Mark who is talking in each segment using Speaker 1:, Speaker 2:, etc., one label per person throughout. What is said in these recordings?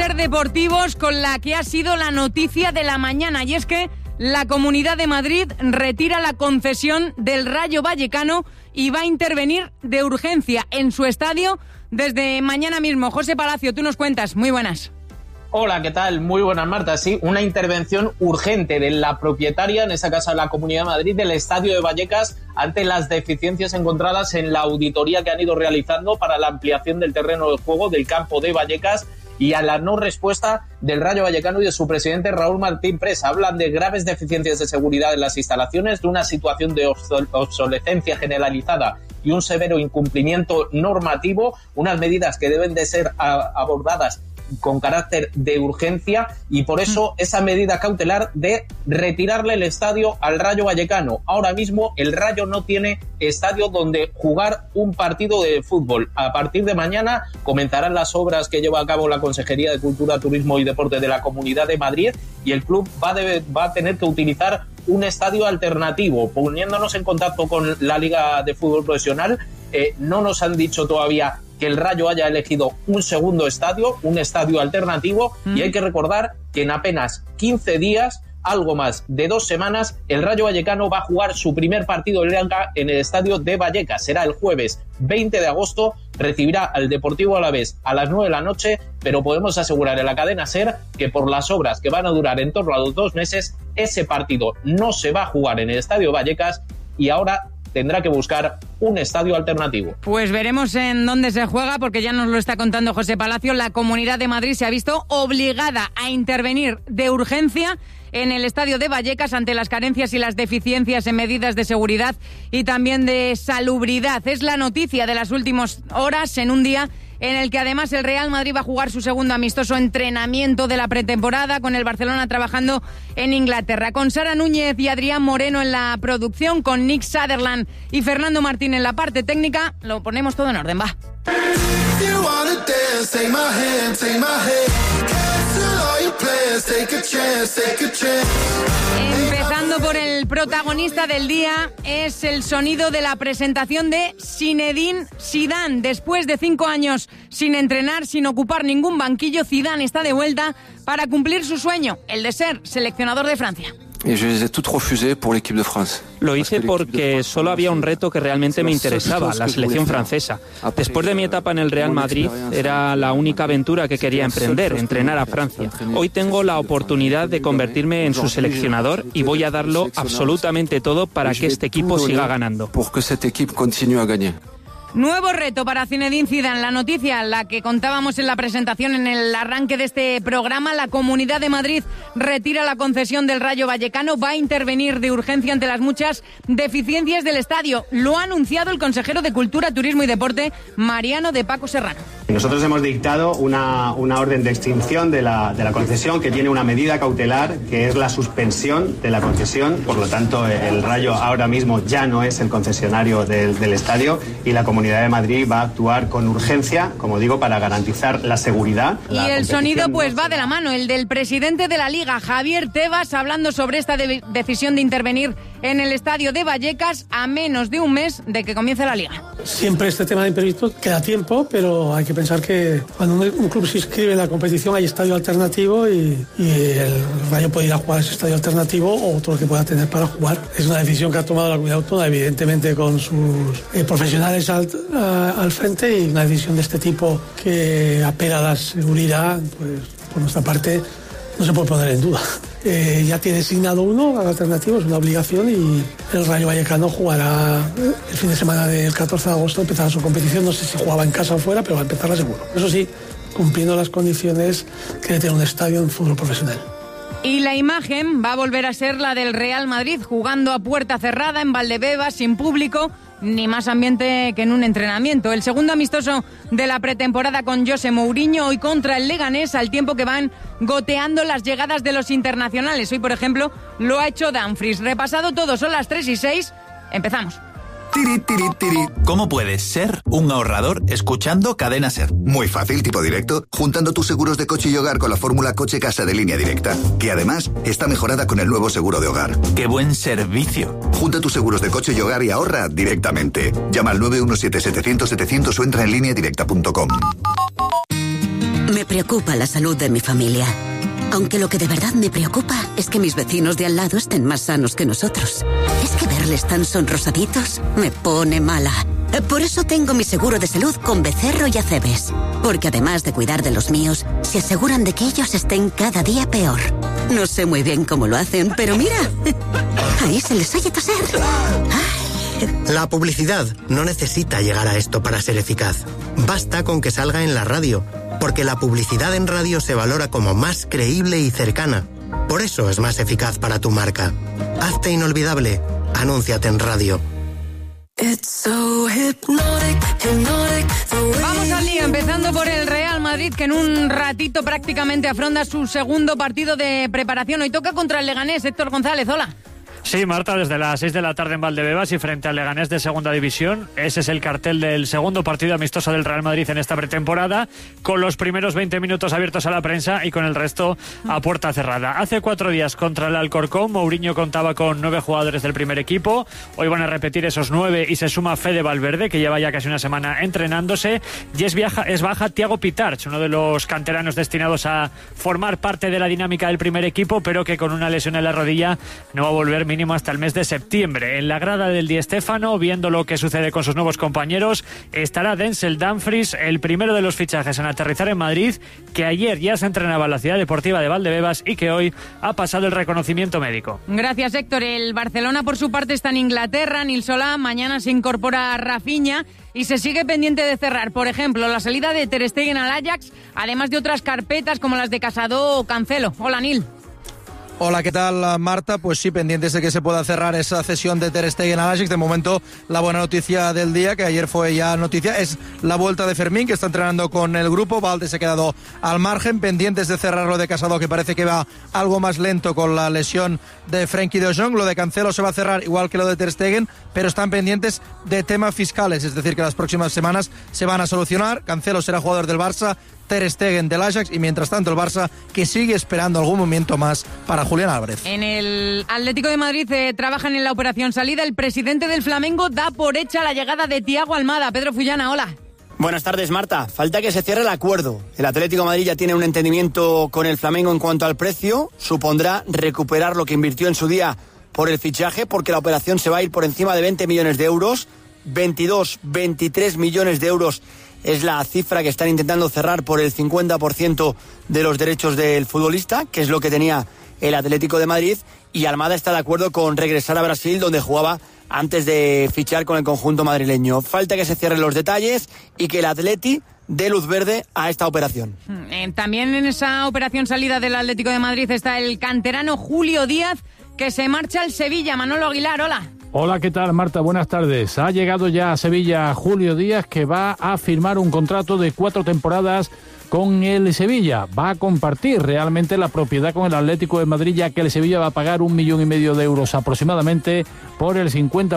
Speaker 1: superdeportivos con la que ha sido la noticia de la mañana, y es que la Comunidad de Madrid retira la concesión del Rayo Vallecano y va a intervenir de urgencia en su estadio desde mañana mismo. José Palacio, tú nos cuentas. Muy buenas.
Speaker 2: Hola, ¿qué tal? Muy buenas, Marta. Sí, una intervención urgente de la propietaria, en esta casa de la Comunidad de Madrid, del Estadio de Vallecas, ante las deficiencias encontradas en la auditoría que han ido realizando para la ampliación del terreno de juego del campo de Vallecas y a la no respuesta del Rayo Vallecano y de su presidente Raúl Martín Presa. Hablan de graves deficiencias de seguridad en las instalaciones, de una situación de obsolescencia generalizada y un severo incumplimiento normativo, unas medidas que deben de ser abordadas con carácter de urgencia, y por eso esa medida cautelar de retirarle el estadio al Rayo Vallecano. Ahora mismo el Rayo no tiene estadio donde jugar un partido de fútbol. A partir de mañana comenzarán las obras que lleva a cabo la Consejería de Cultura, Turismo y Deporte de la Comunidad de Madrid, y el club va a tener que utilizar un estadio alternativo. Poniéndonos en contacto con la Liga de Fútbol Profesional, no nos han dicho todavía que el Rayo haya elegido un segundo estadio, un estadio alternativo, y hay que recordar que en apenas 15 días, algo más de 2 semanas, el Rayo Vallecano va a jugar su primer partido de Liga en el estadio de Vallecas. Será el jueves 20 de agosto, recibirá al Deportivo Alavés a las 9 de la noche, pero podemos asegurar en la cadena SER que por las obras que van a durar en torno a los 2 meses, ese partido no se va a jugar en el estadio Vallecas y ahora tendrá que buscar un estadio alternativo.
Speaker 1: Pues veremos en dónde se juega, porque ya nos lo está contando José Palacio. La Comunidad de Madrid se ha visto obligada a intervenir de urgencia en el estadio de Vallecas ante las carencias y las deficiencias en medidas de seguridad y también de salubridad. Es la noticia de las últimas horas, en un día en el que además el Real Madrid va a jugar su segundo amistoso entrenamiento de la pretemporada, con el Barcelona trabajando en Inglaterra. Con Sara Núñez y Adrián Moreno en la producción, con Nick Sutherland y Fernando Martín en la parte técnica, lo ponemos todo en orden, va. Empezando por el protagonista del día, es el sonido de la presentación de Zinedine Zidane. Después de 5 años sin entrenar, sin ocupar ningún banquillo, Zidane está de vuelta para cumplir su sueño, el de ser seleccionador de Francia.
Speaker 3: Lo hice porque solo había un reto que realmente me interesaba, la selección francesa. Después de mi etapa en el Real Madrid, era la única aventura que quería emprender, entrenar a Francia. Hoy tengo la oportunidad de convertirme en su seleccionador y voy a darlo absolutamente todo para que este equipo siga ganando.
Speaker 1: Nuevo reto para Zinedine Zidane. La noticia, la que contábamos en la presentación, en el arranque de este programa: la Comunidad de Madrid retira la concesión del Rayo Vallecano, va a intervenir de urgencia ante las muchas deficiencias del estadio. Lo ha anunciado el consejero de Cultura, Turismo y Deporte, Mariano de Paco Serrano.
Speaker 4: Nosotros hemos dictado una orden de extinción de la concesión, que tiene una medida cautelar, que es la suspensión de la concesión. Por lo tanto, el Rayo ahora mismo ya no es el concesionario del estadio, y la Comunidad de Madrid va a actuar con urgencia, como digo, para garantizar la seguridad.
Speaker 1: Y el sonido pues va de la mano, el del presidente de la Liga, Javier Tebas, hablando sobre esta decisión de intervenir en el estadio de Vallecas a menos de un mes de que comience la Liga.
Speaker 5: Siempre este tema de imprevisto queda tiempo, pero hay que pensar que cuando un club se inscribe en la competición hay estadio alternativo y el Rayo puede ir a jugar a ese estadio alternativo o otro que pueda tener para jugar. Es una decisión que ha tomado la Comunidad Autónoma, evidentemente con sus profesionales al frente, y una decisión de este tipo que apela a la seguridad, pues por nuestra parte no se puede poner en duda. Ya tiene designado uno alternativo, es una obligación, y el Rayo Vallecano jugará el fin de semana del 14 de agosto, empezará su competición. No sé si jugaba en casa o fuera, pero va a empezarla seguro. Eso sí, cumpliendo las condiciones que debe tener un estadio en fútbol profesional.
Speaker 1: Y la imagen va a volver a ser la del Real Madrid, jugando a puerta cerrada en Valdebebas, sin público, ni más ambiente que en un entrenamiento. El segundo amistoso de la pretemporada con José Mourinho, hoy contra el Leganés, al tiempo que van goteando las llegadas de los internacionales. Hoy, por ejemplo, lo ha hecho Dumfries. Repasado todo, son las 3:06. Empezamos.
Speaker 6: Tiri, tiri, tiri. ¿Cómo puedes ser un ahorrador escuchando Cadena SER?
Speaker 7: Muy fácil, tipo directo, juntando tus seguros de coche y hogar con la fórmula Coche-Casa de Línea Directa, que además está mejorada con el nuevo seguro de hogar.
Speaker 6: ¡Qué buen servicio!
Speaker 7: Junta tus seguros de coche y hogar y ahorra directamente. Llama al 917-700-700 o entra en lineadirecta.com.
Speaker 8: Me preocupa la salud de mi familia. Aunque lo que de verdad me preocupa es que mis vecinos de al lado estén más sanos que nosotros. Es que verles tan sonrosaditos me pone mala. Por eso tengo mi seguro de salud con Becerro y Acebes. Porque además de cuidar de los míos, se aseguran de que ellos estén cada día peor. No sé muy bien cómo lo hacen, pero mira, ahí se les oye toser.
Speaker 9: La publicidad no necesita llegar a esto para ser eficaz. Basta con que salga en la radio, porque la publicidad en radio se valora como más creíble y cercana. Por eso es más eficaz para tu marca. Hazte inolvidable. Anúnciate en radio.
Speaker 1: Vamos al lío, empezando por el Real Madrid, que en un ratito prácticamente afronta su segundo partido de preparación. Hoy toca contra el Leganés. Héctor González, hola.
Speaker 10: Sí, Marta, desde las 6 de la tarde en Valdebebas y frente al Leganés de Segunda División. Ese es el cartel del segundo partido amistoso del Real Madrid en esta pretemporada, con los primeros 20 minutos abiertos a la prensa y con el resto a puerta cerrada. Hace 4 días contra el Alcorcón, Mourinho contaba con 9 jugadores del primer equipo. Hoy van a repetir esos 9 y se suma Fede Valverde, que lleva ya casi una semana entrenándose. Y es baja Thiago Pitarch, uno de los canteranos destinados a formar parte de la dinámica del primer equipo, pero que con una lesión en la rodilla no va a volver mínimo hasta el mes de septiembre. En la grada del Di Stéfano, viendo lo que sucede con sus nuevos compañeros, estará Denzel Dumfries, el primero de los fichajes en aterrizar en Madrid, que ayer ya se entrenaba en la Ciudad Deportiva de Valdebebas y que hoy ha pasado el reconocimiento médico.
Speaker 1: Gracias, Héctor. El Barcelona, por su parte, está en Inglaterra. Nil Solá, mañana se incorpora a Rafinha y se sigue pendiente de cerrar, por ejemplo, la salida de Ter Stegen al Ajax, además de otras carpetas como las de Casado o Cancelo. Hola, Nil.
Speaker 11: Hola, ¿qué tal, Marta? Pues sí, pendientes de que se pueda cerrar esa cesión de Ter Stegen al Ajax. De momento, la buena noticia del día, que ayer fue ya noticia, es la vuelta de Fermín, que está entrenando con el grupo. Valde se ha quedado al margen, pendientes de cerrar lo de Casado, que parece que va algo más lento con la lesión de Frenkie de Jong. Lo de Cancelo se va a cerrar igual que lo de Ter Stegen, pero están pendientes de temas fiscales, es decir, que las próximas semanas se van a solucionar. Cancelo será jugador del Barça, Ter Stegen del Ajax, y mientras tanto el Barça, que sigue esperando algún momento más para Julián Álvarez.
Speaker 1: En el Atlético de Madrid trabajan en la operación salida. El presidente del Flamengo da por hecha la llegada de Thiago Almada. Pedro Fullana, hola.
Speaker 12: Buenas tardes, Marta. Falta que se cierre el acuerdo. El Atlético de Madrid ya tiene un entendimiento con el Flamengo en cuanto al precio. Supondrá recuperar lo que invirtió en su día por el fichaje, porque la operación se va a ir por encima de 20 millones de euros. 22, 23 millones de euros es la cifra que están intentando cerrar por el 50% de los derechos del futbolista, que es lo que tenía el Atlético de Madrid, y Almada está de acuerdo con regresar a Brasil, donde jugaba antes de fichar con el conjunto madrileño. Falta que se cierren los detalles y que el Atleti dé luz verde a esta operación.
Speaker 1: También en esa operación salida del Atlético de Madrid está el canterano Julio Díaz, que se marcha al Sevilla. Manolo Aguilar, hola.
Speaker 13: Hola, ¿qué tal, Marta? Buenas tardes. Ha llegado ya a Sevilla Julio Díaz, que va a firmar un contrato de 4 temporadas con el Sevilla. Va a compartir realmente la propiedad con el Atlético de Madrid, ya que el Sevilla va a pagar 1,5 millones de euros aproximadamente por el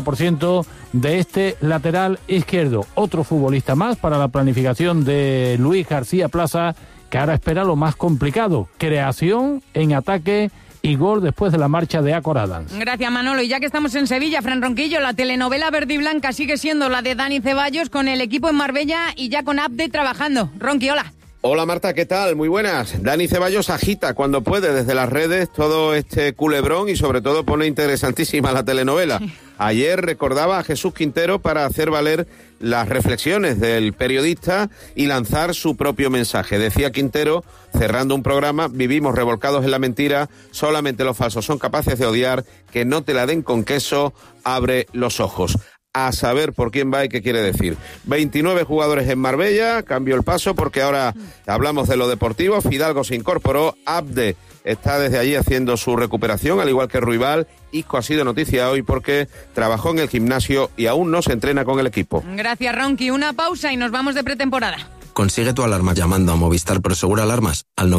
Speaker 13: 50% de este lateral izquierdo. Otro futbolista más para la planificación de Luis García Plaza, que ahora espera lo más complicado: creación en ataque y gol después de la marcha de Acor Adams.
Speaker 1: Gracias, Manolo. Y ya que estamos en Sevilla, Fran Ronquillo, la telenovela verde y blanca sigue siendo la de Dani Ceballos, con el equipo en Marbella y ya con Abde trabajando. Ronqui, hola.
Speaker 14: Hola, Marta, ¿qué tal? Muy buenas. Dani Ceballos agita cuando puede desde las redes todo este culebrón y sobre todo pone interesantísima la telenovela. Ayer recordaba a Jesús Quintero para hacer valer las reflexiones del periodista y lanzar su propio mensaje. Decía Quintero, cerrando un programa: vivimos revolcados en la mentira, solamente los falsos son capaces de odiar, que no te la den con queso, abre los ojos. A saber por quién va y qué quiere decir. 29 jugadores en Marbella, cambió el paso porque ahora hablamos de lo deportivo. Fidalgo se incorporó, Abde está desde allí haciendo su recuperación, al igual que Ruibal. Isco ha sido noticia hoy porque trabajó en el gimnasio y aún no se entrena con el equipo.
Speaker 1: Gracias, Ronqui. Una pausa y nos vamos de pretemporada.
Speaker 15: Consigue tu alarma llamando a Movistar Prosegur Alarmas al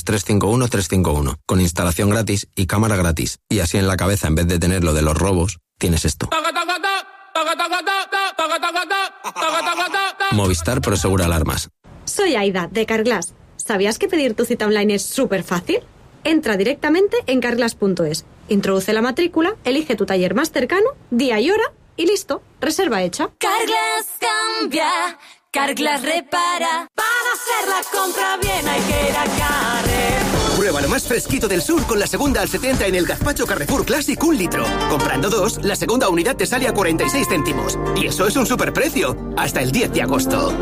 Speaker 15: 900-351-351, con instalación gratis y cámara gratis. Y así en la cabeza, en vez de tener lo de los robos, tienes esto. Movistar Prosegur Alarmas.
Speaker 16: Soy Aida, de Carglass. ¿Sabías que pedir tu cita online es súper fácil? Entra directamente en carglass.es, introduce la matrícula, elige tu taller más cercano, día y hora y listo, reserva hecha.
Speaker 17: Carglass cambia, Carglass repara. Para hacerlo la compra bien hay que ir a Carrefour.
Speaker 18: Prueba lo más fresquito del sur con la segunda al 70 en el gazpacho Carrefour Classic 1 litro. Comprando 2, la segunda unidad te sale a 46 céntimos. Y eso es un superprecio. Hasta el 10 de agosto.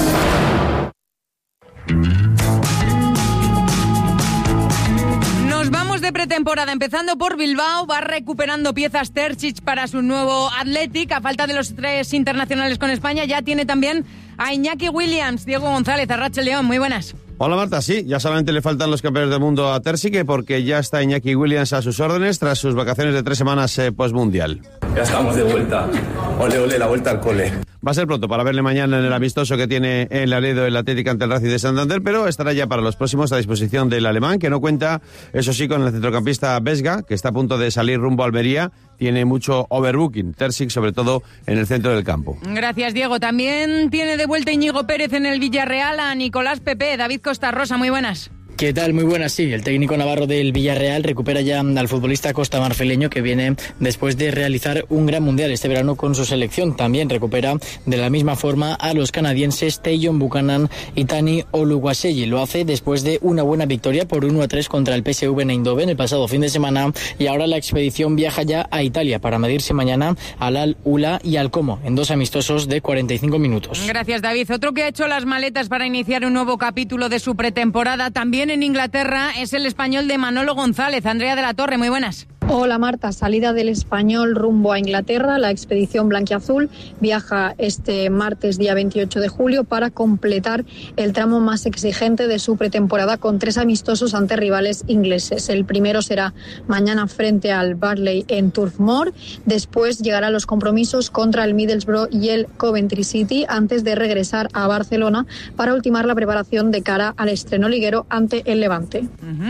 Speaker 1: Nos vamos de pretemporada, empezando por Bilbao. Va recuperando piezas Terzic para su nuevo Athletic. A falta de los 3 internacionales con España, ya tiene también a Iñaki Williams. Diego González, Arratsalde León, muy buenas.
Speaker 14: Hola Marta, sí, ya solamente le faltan los campeones del mundo a Terzic, porque ya está Iñaki Williams a sus órdenes tras sus vacaciones de 3 semanas postmundial.
Speaker 19: Ya estamos de vuelta. Ole, ole, la vuelta al cole.
Speaker 14: Va a ser pronto para verle mañana en el amistoso que tiene en Laredo el Atlético ante el Racing de Santander, pero estará ya para los próximos a disposición del alemán, que no cuenta, eso sí, con el centrocampista Vesga, que está a punto de salir rumbo a Almería. Tiene mucho overbooking, Terzic, sobre todo en el centro del campo.
Speaker 1: Gracias, Diego. También tiene de vuelta Íñigo Pérez en el Villarreal a Nicolás Pepe. David Costa Rosa, muy buenas.
Speaker 20: ¿Qué tal? Muy buenas, sí. El técnico navarro del Villarreal recupera ya al futbolista costamarfileño que viene después de realizar un gran mundial este verano con su selección. También recupera de la misma forma a los canadienses Tayon Buchanan y Tani Oluwaseyi. Lo hace después de una buena victoria por 1-3 contra el PSV Eindhoven el pasado fin de semana, y ahora la expedición viaja ya a Italia para medirse mañana al Al-Ula y al Como en 2 amistosos de 45 minutos.
Speaker 1: Gracias, David. Otro que ha hecho las maletas para iniciar un nuevo capítulo de su pretemporada también en Inglaterra es el español de Manolo González. Andrea de la Torre, muy buenas.
Speaker 21: Hola Marta, salida del español rumbo a Inglaterra. La expedición blanquiazul viaja este martes día 28 de julio para completar el tramo más exigente de su pretemporada con 3 amistosos ante rivales ingleses. El primero será mañana frente al Burnley en Turf Moor. Después llegarán los compromisos contra el Middlesbrough y el Coventry City antes de regresar a Barcelona para ultimar la preparación de cara al estreno liguero ante el Levante.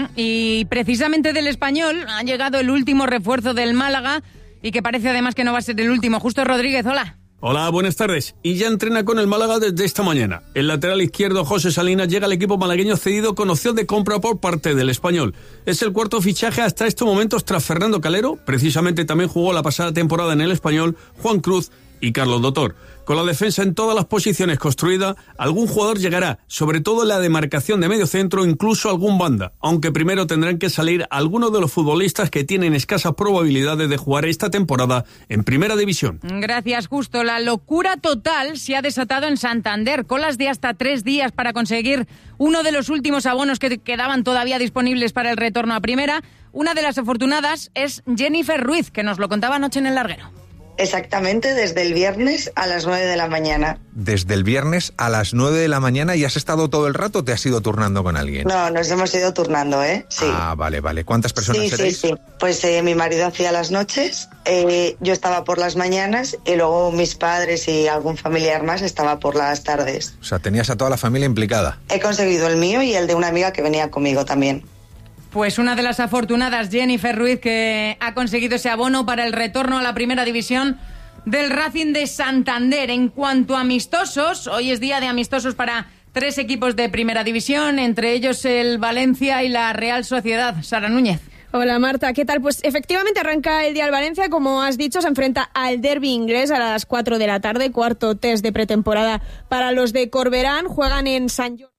Speaker 1: Y precisamente del español ha llegado el último refuerzo del Málaga y que parece además que no va a ser el último. Justo Rodríguez, hola.
Speaker 22: Hola, buenas tardes. Y ya entrena con el Málaga desde esta mañana. El lateral izquierdo José Salinas llega al equipo malagueño cedido con opción de compra por parte del español. Es el 4º fichaje hasta estos momentos tras Fernando Calero. Precisamente también jugó la pasada temporada en el español Juan Cruz y Carlos Dotor. Con la defensa en todas las posiciones construida, algún jugador llegará, sobre todo en la demarcación de medio centro, incluso algún banda, aunque primero tendrán que salir algunos de los futbolistas que tienen escasas probabilidades de jugar esta temporada en Primera División.
Speaker 1: Gracias, Justo. La locura total se ha desatado en Santander. Colas de hasta 3 días para conseguir uno de los últimos abonos que quedaban todavía disponibles para el retorno a Primera. Una de las afortunadas es Jennifer Ruiz, que nos lo contaba anoche en el larguero.
Speaker 23: Exactamente, desde el viernes a las 9 de la mañana.
Speaker 24: Desde el viernes a las 9 de la mañana, ¿y has estado todo el rato o te has ido turnando con alguien?
Speaker 23: No, nos hemos ido turnando, ¿eh? Sí.
Speaker 24: Ah, vale. ¿Cuántas personas erais?
Speaker 23: Sí. Pues mi marido hacía las noches, yo estaba por las mañanas y luego mis padres y algún familiar más estaba por las tardes.
Speaker 24: O sea, tenías a toda la familia implicada.
Speaker 23: He conseguido el mío y el de una amiga que venía conmigo también.
Speaker 1: Pues una de las afortunadas, Jennifer Ruiz, que ha conseguido ese abono para el retorno a la Primera División del Racing de Santander. En cuanto a amistosos, hoy es día de amistosos para 3 equipos de Primera División, entre ellos el Valencia y la Real Sociedad. Sara Núñez.
Speaker 25: Hola Marta, ¿qué tal? Pues efectivamente arranca el día al Valencia, como has dicho, se enfrenta al derbi inglés a las 4 de la tarde, 4º test de pretemporada para los de Corberán, juegan en San Jordi.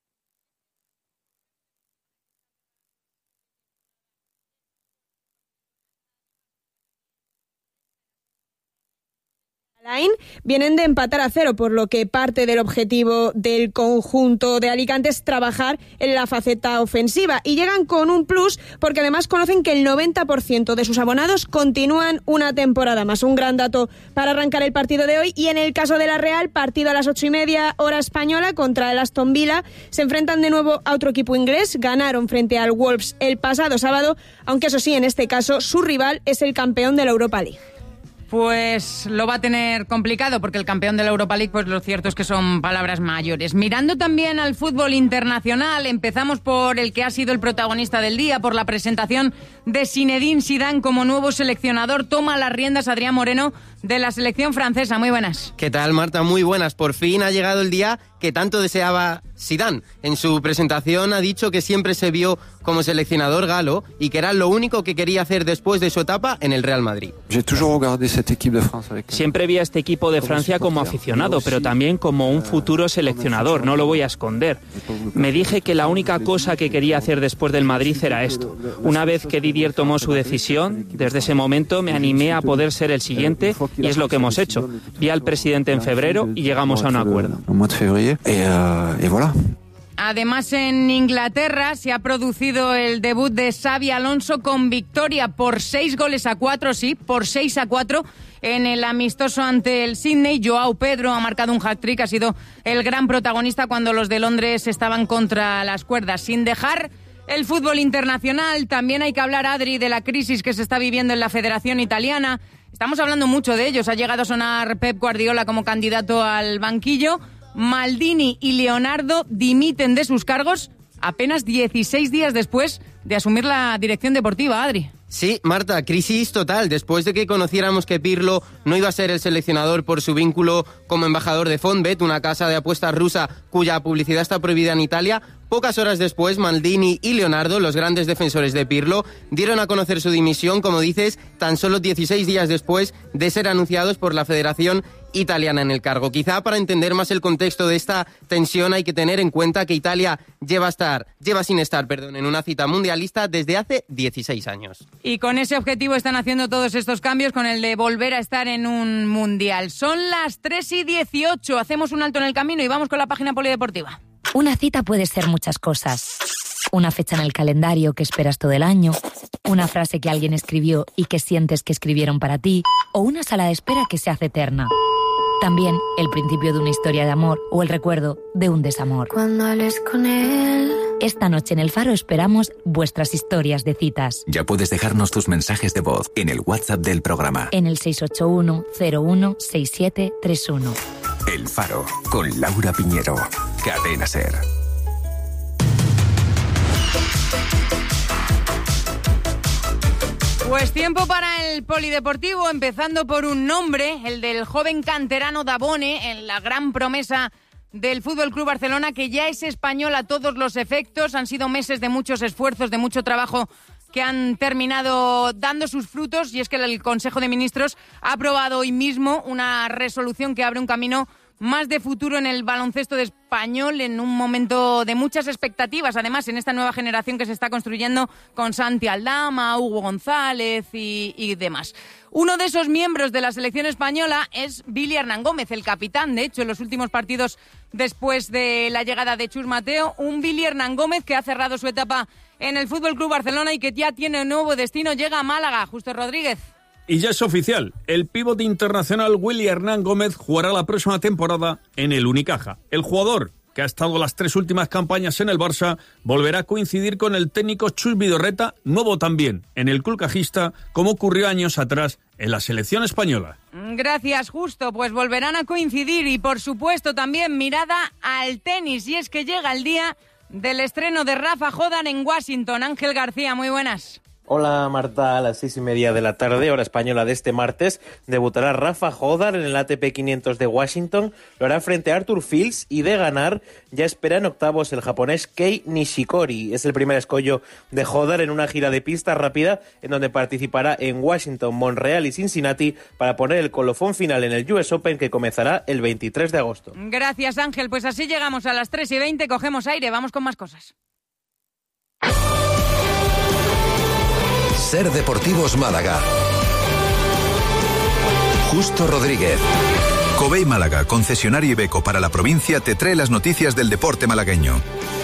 Speaker 25: Vienen de empatar a 0, por lo que parte del objetivo del conjunto de Alicante es trabajar en la faceta ofensiva, y llegan con un plus porque además conocen que el 90% de sus abonados continúan una temporada más. Un gran dato para arrancar el partido de hoy. Y en el caso de la Real, partido a las 8:30 hora española contra el Aston Villa. Se enfrentan de nuevo a otro equipo inglés. Ganaron frente al Wolves el pasado sábado, aunque eso sí, en este caso su rival es el campeón de la Europa League.
Speaker 1: Pues lo va a tener complicado porque el campeón de la Europa League, pues lo cierto es que son palabras mayores. Mirando también al fútbol internacional, empezamos por el que ha sido el protagonista del día, por la presentación de Zinedine Zidane como nuevo seleccionador. Toma las riendas Adrián Moreno de la selección francesa. Muy buenas.
Speaker 26: ¿Qué tal, Marta? Muy buenas. Por fin ha llegado el día
Speaker 2: que tanto deseaba Zidane. En su presentación ha dicho que siempre se vio como seleccionador galo y que era lo único que quería hacer después de su etapa en el Real Madrid.
Speaker 3: Siempre vi a este equipo de Francia como aficionado, pero también como un futuro seleccionador, no lo voy a esconder. Me dije que la única cosa que quería hacer después del Madrid era esto. Una vez que Didier tomó su decisión, desde ese momento me animé a poder ser el siguiente y es lo que hemos hecho. Vi al presidente en febrero y llegamos a un acuerdo.
Speaker 1: Además, en Inglaterra se ha producido el debut de Xabi Alonso con victoria por 6-4, sí, por 6-4 en el amistoso ante el Sydney. Joao Pedro ha marcado un hat-trick, ha sido el gran protagonista cuando los de Londres estaban contra las cuerdas. Sin dejar el fútbol internacional, también hay que hablar, Adri, de la crisis que se está viviendo en la Federación Italiana. Estamos hablando mucho de ellos. Ha llegado a sonar Pep Guardiola como candidato al banquillo. Maldini y Leonardo dimiten de sus cargos apenas 16 días después de asumir la dirección deportiva, Adri.
Speaker 2: Sí, Marta, crisis total. Después de que conociéramos que Pirlo no iba a ser el seleccionador por su vínculo como embajador de Fonbet, una casa de apuestas rusa cuya publicidad está prohibida en Italia, pocas horas después Maldini y Leonardo, los grandes defensores de Pirlo, dieron a conocer su dimisión, como dices, tan solo 16 días después de ser anunciados por la Federación Italiana en el cargo. Quizá para entender más el contexto de esta tensión hay que tener en cuenta que Italia lleva sin estar en una cita mundialista desde hace 16 años.
Speaker 1: Y con ese objetivo están haciendo todos estos cambios, con el de volver a estar en un mundial. Son las 3:18, hacemos un alto en el camino y vamos con la página polideportiva.
Speaker 4: Una cita puede ser muchas cosas. Una fecha en el calendario que esperas todo el año, una frase que alguien escribió y que sientes que escribieron para ti, o una sala de espera que se hace eterna. También el principio de una historia de amor o el recuerdo de un desamor.
Speaker 5: Cuando hables con él.
Speaker 4: Esta noche en El Faro esperamos vuestras historias de citas.
Speaker 6: Ya puedes dejarnos tus mensajes de voz en el WhatsApp del programa.
Speaker 4: En el 681-016731.
Speaker 6: El Faro, con Laura Piñero. Cadena SER.
Speaker 1: Pues tiempo para el polideportivo, empezando por un nombre, el del joven canterano Dabone, en la gran promesa del Fútbol Club Barcelona, que ya es español a todos los efectos. Han sido meses de muchos esfuerzos, de mucho trabajo, que han terminado dando sus frutos, y es que el Consejo de Ministros ha aprobado hoy mismo una resolución que abre un camino más de futuro en el baloncesto de español, en un momento de muchas expectativas, además, en esta nueva generación que se está construyendo con Santi Aldama, Hugo González y demás. Uno de esos miembros de la selección española es Billy Hernán Gómez, el capitán, de hecho, en los últimos partidos después de la llegada de Chus Mateo. Un Billy Hernán Gómez que ha cerrado su etapa en el Fútbol Club Barcelona y que ya tiene un nuevo destino, llega a Málaga. Justo Rodríguez.
Speaker 22: Y ya es oficial, el pívot internacional Willy Hernán Gómez jugará la próxima temporada en el Unicaja. El jugador, que ha estado las 3 últimas campañas en el Barça, volverá a coincidir con el técnico Chus Vidorreta, nuevo también en el club cajista, como ocurrió años atrás en la selección española.
Speaker 1: Gracias, Justo. Pues volverán a coincidir y, por supuesto, también mirada al tenis. Y es que llega el día del estreno de Rafa Jodar en Washington. Ángel García, muy buenas.
Speaker 26: Hola Marta, a las 6:30 de la tarde, hora española de este martes, debutará Rafa Jodar en el ATP 500 de Washington, lo hará frente a Arthur Fils y de ganar ya espera en octavos el japonés Kei Nishikori. Es el primer escollo de Jodar en una gira de pista rápida en donde participará en Washington, Montreal y Cincinnati para poner el colofón final en el US Open que comenzará el 23 de agosto.
Speaker 1: Gracias Ángel, pues así llegamos a las 3:20, cogemos aire, vamos con más cosas.
Speaker 27: SER Deportivos Málaga. Justo Rodríguez. Covey Málaga, concesionario Iveco para la provincia, te trae las noticias del deporte malagueño.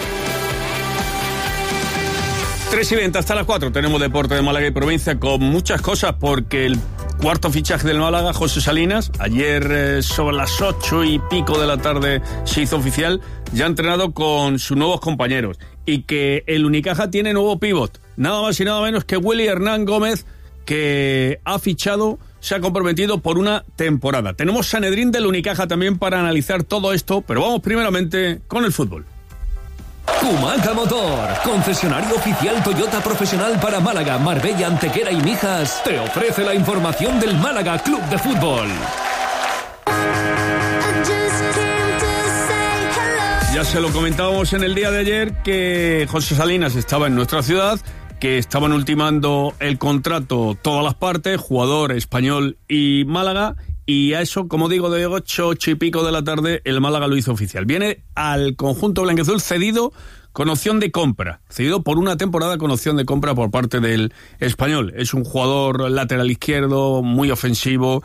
Speaker 22: 3:20 hasta las 4 tenemos deporte de Málaga y provincia con muchas cosas, porque el cuarto fichaje del Málaga, José Salinas, ayer sobre las 8:00 de la tarde se hizo oficial, ya ha entrenado con sus nuevos compañeros, y que el Unicaja tiene nuevo pívot, nada más y nada menos que Willy Hernán Gómez, que ha fichado, se ha comprometido por una temporada. Tenemos Sanedrín del Unicaja también para analizar todo esto, pero vamos primeramente con el fútbol.
Speaker 28: Kumaca Motor, concesionario oficial Toyota profesional para Málaga, Marbella, Antequera y Mijas, te ofrece la información del Málaga Club de Fútbol.
Speaker 22: Ya se lo comentábamos en el día de ayer que José Salinas estaba en nuestra ciudad, que estaban ultimando el contrato todas las partes, jugador, Español y Málaga, y a eso, como digo, de 8 y pico de la tarde, el Málaga lo hizo oficial. Viene al conjunto blanquiazul cedido con opción de compra, cedido por una temporada con opción de compra por parte del Español. Es un jugador lateral izquierdo, muy ofensivo,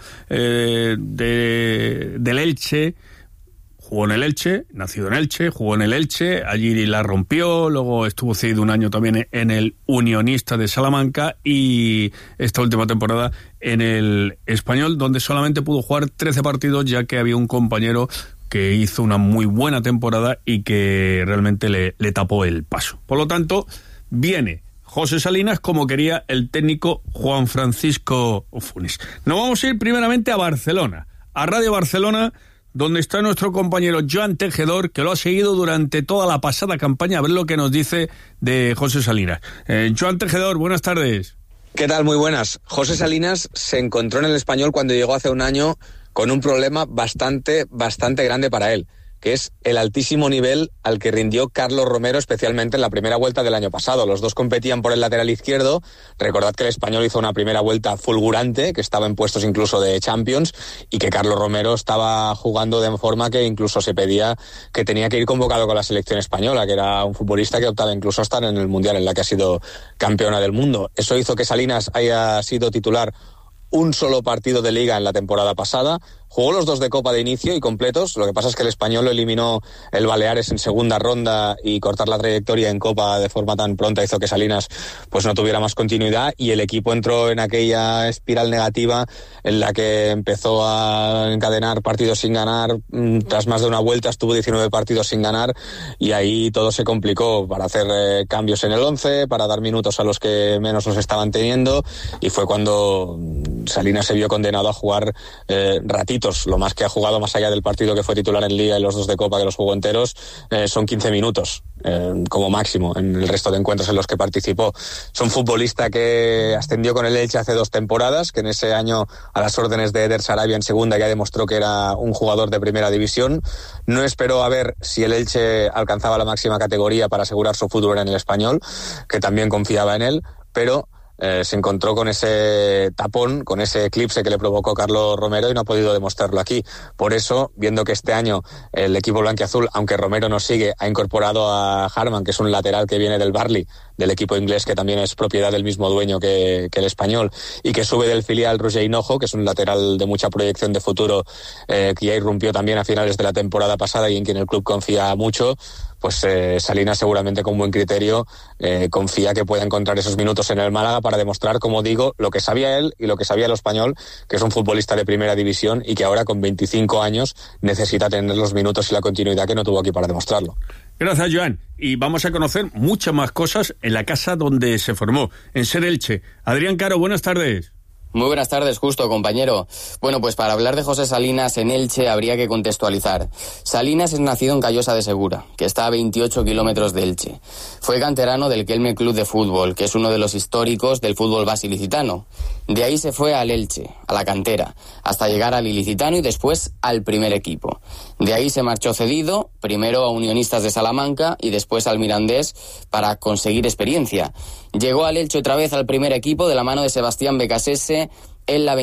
Speaker 22: del Elche. Jugó en el Elche, nacido en Elche, jugó en el Elche, allí la rompió, luego estuvo cedido un año también en el Unionista de Salamanca y esta última temporada en el Español, donde solamente pudo jugar 13 partidos, ya que había un compañero que hizo una muy buena temporada y que realmente le tapó el paso. Por lo tanto, viene José Salinas como quería el técnico Juan Francisco Funes. Nos vamos a ir primeramente a Barcelona, a Radio Barcelona, donde está nuestro compañero Joan Tejedor, que lo ha seguido durante toda la pasada campaña, a ver lo que nos dice de José Salinas. Joan Tejedor, buenas tardes.
Speaker 7: ¿Qué tal? Muy buenas. José Salinas se encontró en el Español cuando llegó hace un año con un problema bastante grande para él, que es el altísimo nivel al que rindió Carlos Romero, especialmente en la primera vuelta del año pasado. Los dos competían por el lateral izquierdo. Recordad que el Español hizo una primera vuelta fulgurante, que estaba en puestos incluso de Champions, y que Carlos Romero estaba jugando de forma que incluso se pedía que tenía que ir convocado con la selección española, que era un futbolista que optaba incluso a estar en el Mundial, en la que ha sido campeona del mundo. Eso hizo que Salinas haya sido titular un solo partido de Liga en la temporada pasada. Jugó los 2 de Copa de inicio y completos. Lo que pasa es que el Español lo eliminó el Baleares en segunda ronda, y cortar la trayectoria en Copa de forma tan pronta hizo que Salinas pues no tuviera más continuidad, y el equipo entró en aquella espiral negativa en la que empezó a encadenar partidos sin ganar. Tras más de una vuelta estuvo 19 partidos sin ganar, y ahí todo se complicó para hacer cambios en el 11, para dar minutos a los que menos los estaban teniendo, y fue cuando Salinas se vio condenado a jugar ratitos. Lo más que ha jugado, más allá del partido que fue titular en Liga y los 2 de Copa que los jugó enteros, son 15 minutos como máximo en el resto de encuentros en los que participó. Es un futbolista que ascendió con el Elche hace 2 temporadas, que en ese año, a las órdenes de Eder Sarabia en segunda, ya demostró que era un jugador de primera división. No esperó a ver si el Elche alcanzaba la máxima categoría para asegurar su futuro en el Español, que también confiaba en él, pero se encontró con ese tapón, con ese eclipse que le provocó Carlos Romero, y no ha podido demostrarlo aquí. Por eso, viendo que este año el equipo blanquiazul, aunque Romero no sigue, ha incorporado a Harman, que es un lateral que viene del Burnley, del equipo inglés, que también es propiedad del mismo dueño que el Español, y que sube del filial Roger Hinojo, que es un lateral de mucha proyección de futuro, que ya irrumpió también a finales de la temporada pasada y en quien el club confía mucho. Pues Salinas, seguramente con buen criterio, confía que pueda encontrar esos minutos en el Málaga para demostrar, como digo, lo que sabía él y lo que sabía el Español, que es un futbolista de primera división y que ahora con 25 años necesita tener los minutos y la continuidad que no tuvo aquí para demostrarlo.
Speaker 22: Gracias, Joan. Y vamos a conocer muchas más cosas en la casa donde se formó, en Ser Elche. Adrián Caro, buenas tardes.
Speaker 8: Muy buenas tardes, Justo, compañero. Bueno, pues para hablar de José Salinas en Elche habría que contextualizar. Salinas es nacido en Callosa de Segura, que está a 28 kilómetros de Elche. Fue canterano del Kelme Club de Fútbol, que es uno de los históricos del fútbol base ilicitano. De ahí se fue al Elche, a la cantera, hasta llegar al ilicitano y después al primer equipo. De ahí se marchó cedido, primero a Unionistas de Salamanca y después al Mirandés para conseguir experiencia. Llegó al Elche otra vez al primer equipo de la mano de Sebastián Becasese en la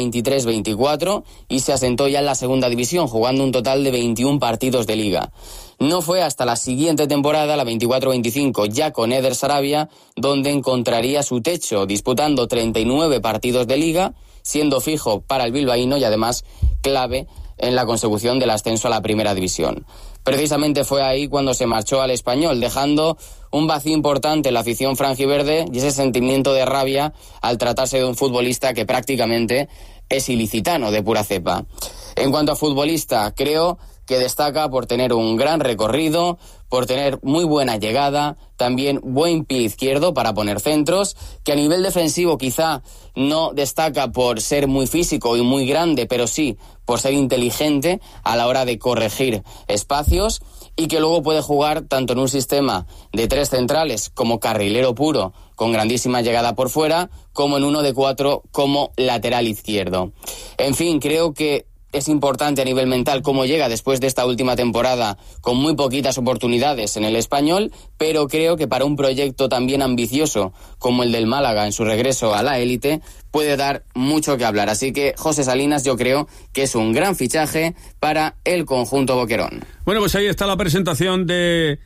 Speaker 8: 23-24 y se asentó ya en la segunda división, jugando un total de 21 partidos de liga. No fue hasta la siguiente temporada, la 24-25, ya con Eder Sarabia, donde encontraría su techo, disputando 39 partidos de liga, siendo fijo para el bilbaíno y además clave en la consecución del ascenso a la primera división. Precisamente fue ahí cuando se marchó al Español, dejando un vacío importante en la afición franjiverde y ese sentimiento de rabia al tratarse de un futbolista que prácticamente es ilicitano de pura cepa. En cuanto a futbolista, creo que destaca por tener un gran recorrido, por tener muy buena llegada, también buen pie izquierdo para poner centros, que a nivel defensivo quizá no destaca por ser muy físico y muy grande, pero sí por ser inteligente a la hora de corregir espacios, y que luego puede jugar tanto en un sistema de 3 centrales como carrilero puro, con grandísima llegada por fuera, como en uno de 4 como lateral izquierdo. En fin, creo que es importante a nivel mental cómo llega después de esta última temporada con muy poquitas oportunidades en el Español, pero creo que para un proyecto tan bien ambicioso como el del Málaga en su regreso a la élite puede dar mucho que hablar. Así que José Salinas yo creo que es un gran fichaje para el conjunto boquerón.
Speaker 22: Bueno, pues ahí está la presentación de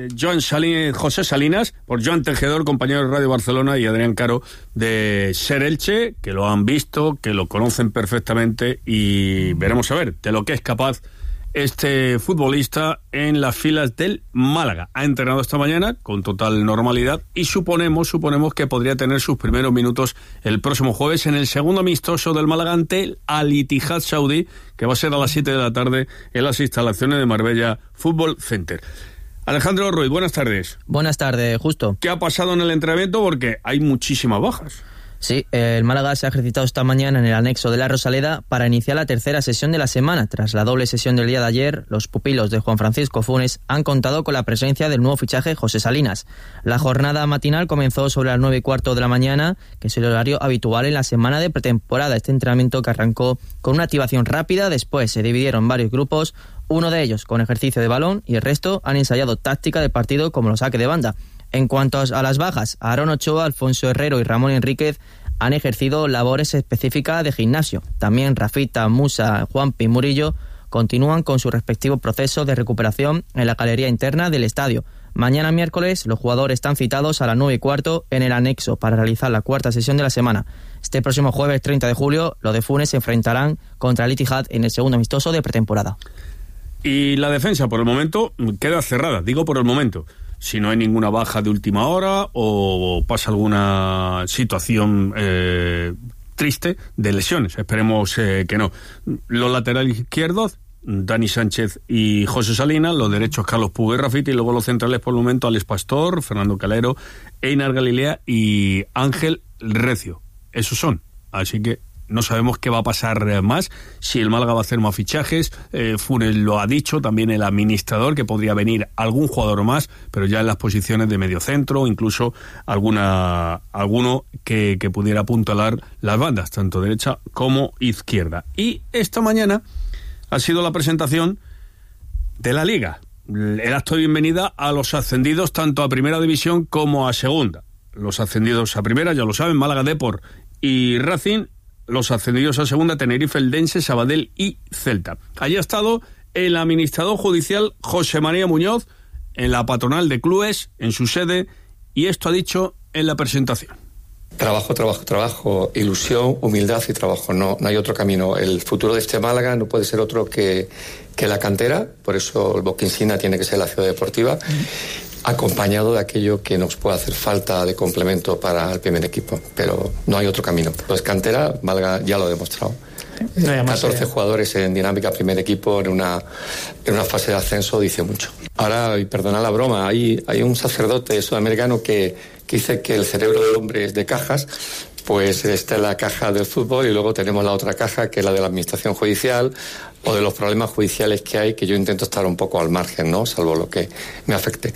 Speaker 22: José Salinas, por Joan Tejedor, compañero de Radio Barcelona, y Adrián Caro de Ser Elche, que lo han visto, que lo conocen perfectamente, y veremos a ver de lo que es capaz este futbolista en las filas del Málaga. Ha entrenado esta mañana con total normalidad y suponemos que podría tener sus primeros minutos el próximo jueves en el segundo amistoso del Málaga ante el Al-Ittihad Saudí, que va a ser a las 7 de la tarde en las instalaciones de Marbella Fútbol Center. Alejandro Ruiz, buenas tardes.
Speaker 9: Buenas tardes, Justo.
Speaker 22: ¿Qué ha pasado en el entrenamiento? Porque hay muchísimas bajas.
Speaker 9: Sí, el Málaga se ha ejercitado esta mañana en el anexo de la Rosaleda para iniciar la tercera sesión de la semana. Tras la doble sesión del día de ayer, los pupilos de Juan Francisco Funes han contado con la presencia del nuevo fichaje José Salinas. La jornada matinal comenzó sobre las 9:15 de la mañana, que es el horario habitual en la semana de pretemporada. Este entrenamiento que arrancó con una activación rápida, después se dividieron en varios grupos, uno de ellos con ejercicio de balón y el resto han ensayado táctica de partido como los saque de banda. En cuanto a las bajas, Aarón Ochoa, Alfonso Herrero y Ramón Enríquez han ejercido labores específicas de gimnasio. También Rafita, Musa, Juanpi y Murillo continúan con su respectivo proceso de recuperación en la galería interna del estadio. Mañana miércoles los jugadores están citados a las 9:15 en el anexo para realizar la cuarta sesión de la semana. Este próximo jueves 30 de julio los de Funes se enfrentarán contra el Ittihad en el segundo amistoso de pretemporada.
Speaker 22: Y la defensa por el momento queda cerrada, digo por el momento. Si no hay ninguna baja de última hora o pasa alguna situación triste de lesiones, esperemos que no. Los laterales izquierdos, Dani Sánchez y José Salinas, los derechos Carlos Puga y Rafita, y luego los centrales por el momento Alex Pastor, Fernando Calero, Einar Galilea y Ángel Recio. Esos son, así que no sabemos qué va a pasar más, si el Málaga va a hacer más fichajes. Funes lo ha dicho, también el administrador, que podría venir algún jugador más, pero ya en las posiciones de medio centro, incluso alguno que pudiera apuntalar las bandas, tanto derecha como izquierda. Y esta mañana ha sido la presentación de la Liga, el acto de bienvenida a los ascendidos tanto a Primera División como a Segunda. Los ascendidos a Primera, ya lo saben, Málaga, Depor y Racing. Los ascendidos a Segunda, Tenerife, Eldense, Sabadell y Celta. Allí ha estado el administrador judicial José María Muñoz en la patronal de clubes, en su sede, y esto ha dicho en la presentación.
Speaker 10: Trabajo, ilusión, humildad y trabajo. No hay otro camino. El futuro de este Málaga no puede ser otro que la cantera, por eso el Bosque Insignia tiene que ser la ciudad deportiva, acompañado de aquello que nos puede hacer falta de complemento para el primer equipo, pero no hay otro camino. Pues cantera, Málaga ya lo ha demostrado. 14 jugadores en dinámica primer equipo en una fase de ascenso dice mucho. Ahora, y perdona la broma, hay un sacerdote sudamericano que dice que el cerebro del hombre es de cajas. Pues esta es la caja del fútbol y luego tenemos la otra caja, que es la de la administración judicial o de los problemas judiciales que hay, que yo intento estar un poco al margen, ¿no? Salvo lo que me afecte.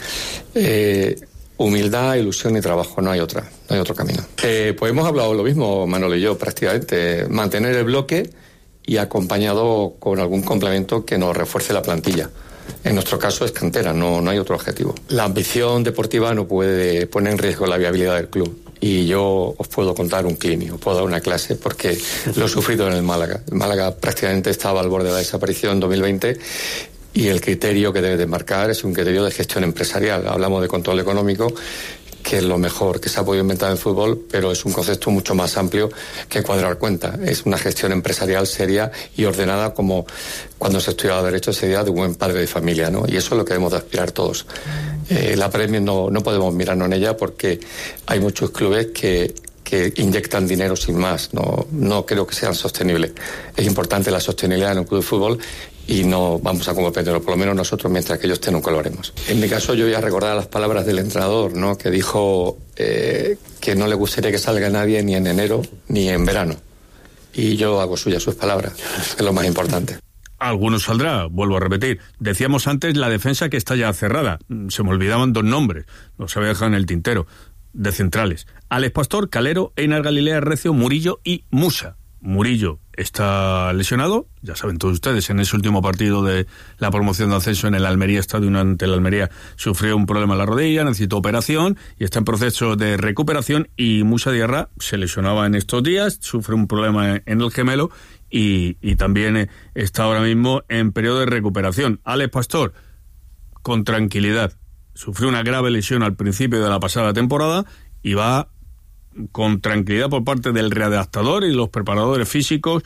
Speaker 10: Humildad, ilusión y trabajo, no hay otro camino. Pues hemos hablado lo mismo, Manolo y yo, prácticamente. Mantener el bloque y acompañado con algún complemento que nos refuerce la plantilla. En nuestro caso es cantera, no hay otro objetivo. La ambición deportiva no puede poner en riesgo la viabilidad del club. Y yo os puedo contar un clinic, os puedo dar una clase, porque lo he sufrido en el Málaga. El Málaga prácticamente estaba al borde de la desaparición en 2020 y el criterio que debe de marcar es un criterio de gestión empresarial. Hablamos de control económico, que es lo mejor que se ha podido inventar en el fútbol, pero es un concepto mucho más amplio que cuadrar cuenta. Es una gestión empresarial seria y ordenada, como cuando se estudiaba Derecho sería de un buen padre de familia, ¿no? Y eso es lo que debemos de aspirar todos. La Premier no podemos mirarnos en ella porque hay muchos clubes que inyectan dinero sin más. No creo que sean sostenibles. Es importante la sostenibilidad en un club de fútbol y no vamos a competirlo, por lo menos nosotros, mientras que ellos estén, nunca lo haremos. En mi caso, yo voy a recordar las palabras del entrenador, ¿no? Que dijo que no le gustaría que salga nadie ni en enero ni en verano. Y yo hago suyas sus palabras, es lo más importante.
Speaker 22: Algunos saldrá, vuelvo a repetir. Decíamos antes la defensa, que está ya cerrada. Se me olvidaban dos nombres, los había dejado en el tintero, de centrales. Alex Pastor, Calero, Einar Galilea, Recio, Murillo y Musa. Murillo está lesionado, ya saben todos ustedes, en ese último partido de la promoción de ascenso en el Almería Estadio ante el Almería sufrió un problema en la rodilla, necesitó operación y está en proceso de recuperación, y Musa Diarra se lesionaba en estos días, sufre un problema en el gemelo y también está ahora mismo en periodo de recuperación. Alex Pastor, con tranquilidad, sufrió una grave lesión al principio de la pasada temporada y va con tranquilidad por parte del readaptador y los preparadores físicos,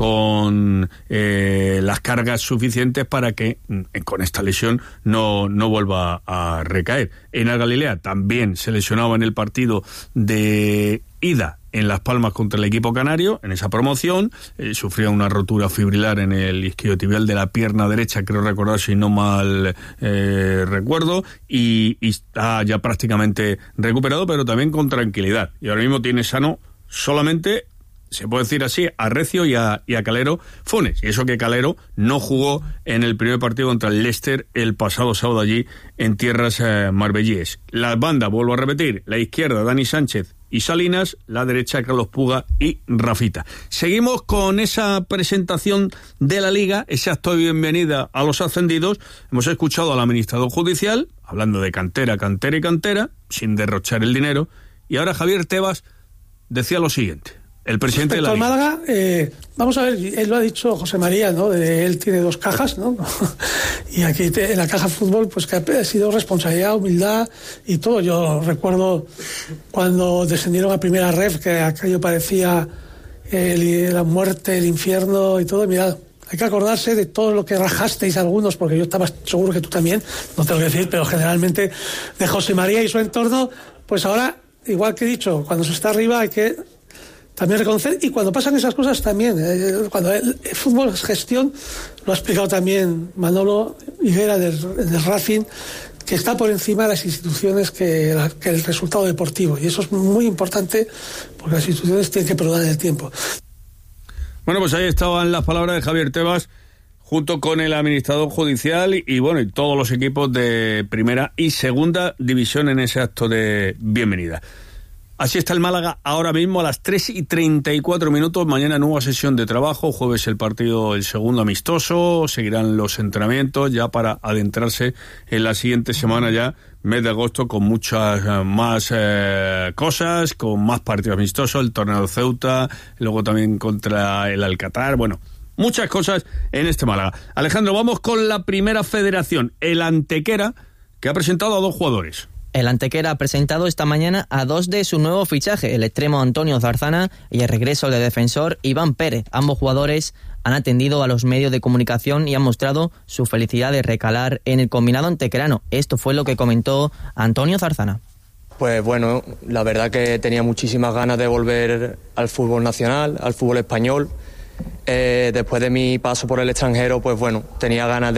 Speaker 22: con las cargas suficientes para que con esta lesión no vuelva a recaer. Enar Galilea también se lesionaba en el partido de ida en Las Palmas contra el equipo canario, en esa promoción, sufría una rotura fibrilar en el isquiotibial de la pierna derecha, creo recordar, si no mal recuerdo, y está ya prácticamente recuperado, pero también con tranquilidad. Y ahora mismo tiene sano solamente, se puede decir así, a Recio y a Calero Funes. Y eso que Calero no jugó en el primer partido contra el Leicester el pasado sábado allí en tierras marbellíes. La banda, vuelvo a repetir, la izquierda Dani Sánchez y Salinas, la derecha Carlos Puga y Rafita. Seguimos con esa presentación de la Liga, ese acto de bienvenida a los ascendidos. Hemos escuchado al administrador judicial hablando de cantera, sin derrochar el dinero, y ahora Javier Tebas decía lo siguiente. El presidente de la Liga.
Speaker 11: Málaga, vamos a ver, él lo ha dicho José María, ¿no? Él tiene 2 cajas, ¿no? Y aquí en la caja fútbol, pues que ha sido responsabilidad, humildad y todo. Yo recuerdo cuando descendieron a primera ref, que aquello parecía la muerte, el infierno y todo. Mirad, hay que acordarse de todo lo que rajasteis algunos, porque yo estaba seguro que tú también, no tengo que decir, pero generalmente de José María y su entorno. Pues ahora, igual que he dicho, cuando se está arriba hay que también reconocer, y cuando pasan esas cosas también, cuando el fútbol es gestión, lo ha explicado también Manolo Higuera del Racing, que está por encima de las instituciones que el resultado deportivo, y eso es muy importante porque las instituciones tienen que perdurar en el tiempo.
Speaker 22: Bueno, pues ahí estaban las palabras de Javier Tebas junto con el administrador judicial y bueno, y todos los equipos de primera y segunda división en ese acto de bienvenida. Así está el Málaga ahora mismo a las 3:34. Mañana nueva sesión de trabajo, jueves el partido, el segundo amistoso, seguirán los entrenamientos ya para adentrarse en la siguiente semana ya, mes de agosto, con muchas más cosas, con más partidos amistosos, el torneo de Ceuta, luego también contra el Alcatar, bueno, muchas cosas en este Málaga. Alejandro, vamos con la primera federación, el Antequera, que ha presentado a 2 jugadores.
Speaker 9: El Antequera ha presentado esta mañana a 2 de su nuevo fichaje, el extremo Antonio Zarzana y el regreso del defensor Iván Pérez. Ambos jugadores han atendido a los medios de comunicación y han mostrado su felicidad de recalar en el combinado antequerano. Esto fue lo que comentó Antonio Zarzana.
Speaker 12: Pues bueno, la verdad que tenía muchísimas ganas de volver al fútbol nacional, al fútbol español. Después de mi paso por el extranjero, pues bueno, tenía ganas